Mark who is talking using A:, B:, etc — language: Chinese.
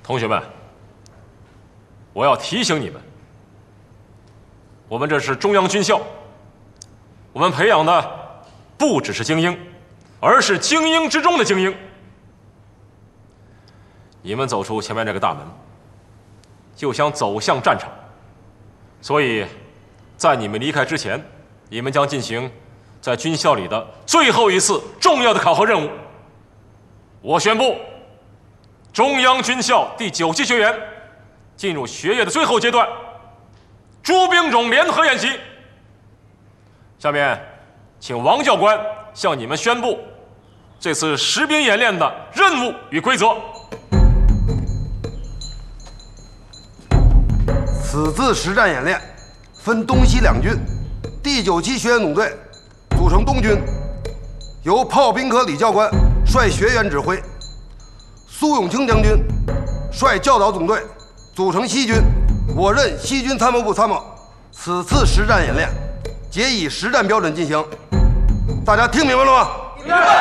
A: 同学们，我要提醒你们，我们这是中央军校，我们培养的不只是精英，而是精英之中的精英。你们走出前面这个大门，就想走向战场，所以，在你们离开之前，你们将进行在军校里的最后一次重要的考核任务。我宣布，中央军校第9期学员进入学业的最后阶段——诸兵种联合演习。下面，请王教官向你们宣布这次实兵演练的任务与规则。
B: 此次实战演练分东西两军，第9期学员总队组成东军，由炮兵科李教官率学员指挥，苏永清将军率教导总队组成西军，我任西军参谋部参谋。此次实战演练皆以实战标准进行，大家听明白了吗？